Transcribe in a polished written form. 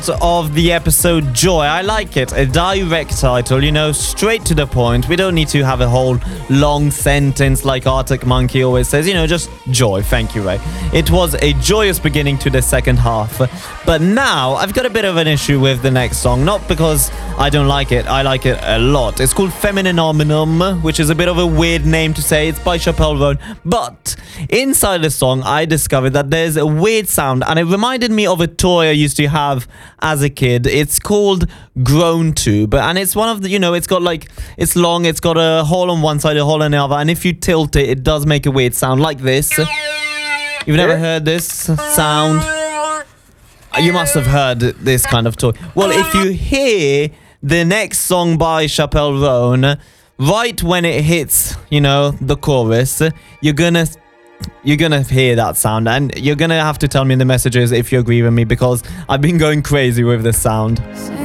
of the episode Joy. I like it. A direct title, you know, straight to the point. We don't need to have a whole long sentence like Arctic Monkey always says, you know, just Joy. Thank you, Ray. It was a joyous beginning to the second half. But now I've got a bit of an issue with the next song, not because I don't like it. I like it a lot. It's called Feminine Omnium, which is a bit of a weird name to say. It's by Chappelle Roan. But inside the song, I discovered that there's a weird sound, and it reminded me of a toy I used to have as a kid. It's called Grown Tube, and it's one of the, you know, it's got like, it's long, it's got a hole on one side, a hole on the other, and if you tilt it, it does make a weird sound like this. You've never heard this sound? You must have heard this kind of toy. Well, if you hear the next song by Chappelle Roan, right when it hits, you know, the chorus, you're gonna hear that sound, and you're gonna have to tell me in the messages if you agree with me, because I've been going crazy with this sound.